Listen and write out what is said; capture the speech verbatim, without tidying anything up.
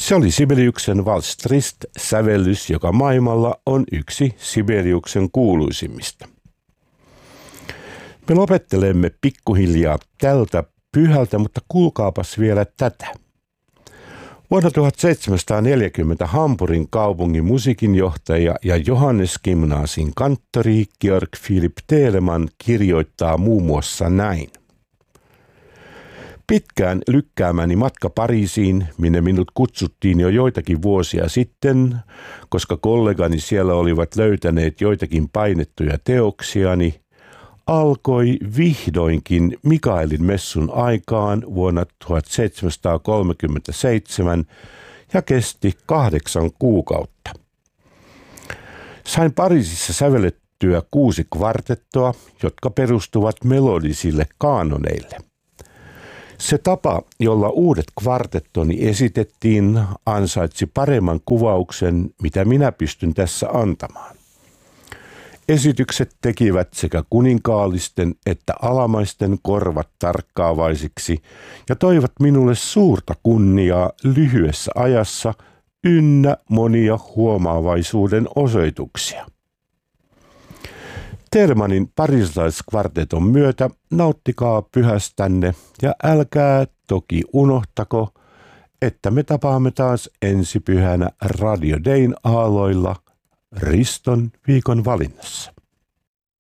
Se oli Sibeliuksen Vals Triste-sävellys, joka maailmalla on yksi Sibeliuksen kuuluisimmista. Me lopettelemme pikkuhiljaa tältä pyhältä, mutta kuulkaapas vielä tätä. Vuonna tuhatseitsemänsataaneljäkymmentä Hampurin kaupungin musiikinjohtaja ja Johannes-gymnaasin kanttori Georg Philipp Telemann kirjoittaa muun muassa näin. Pitkään lykkäämäni matka Pariisiin, minne minut kutsuttiin jo joitakin vuosia sitten, koska kollegani siellä olivat löytäneet joitakin painettuja teoksiani, alkoi vihdoinkin Mikaelin messun aikaan vuonna tuhatseitsemänsataakolmekymmentäseitsemän ja kesti kahdeksan kuukautta. Sain Pariisissa sävellettyä kuusi kvartettoa, jotka perustuvat melodisille kaanoneille. Se tapa, jolla uudet kvartettoni esitettiin, ansaitsi paremman kuvauksen, mitä minä pystyn tässä antamaan. Esitykset tekivät sekä kuninkaallisten että alamaisten korvat tarkkaavaisiksi ja toivat minulle suurta kunniaa lyhyessä ajassa ynnä monia huomaavaisuuden osoituksia. Telemannin parilaiskvarteton myötä nauttikaa pyhästänne ja älkää toki unohtako, että me tapaamme taas ensi pyhänä Radio Dayn aalloilla Riston viikon valinnassa.